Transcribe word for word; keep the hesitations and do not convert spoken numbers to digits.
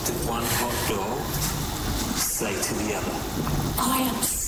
did one hot dog say to the other? I am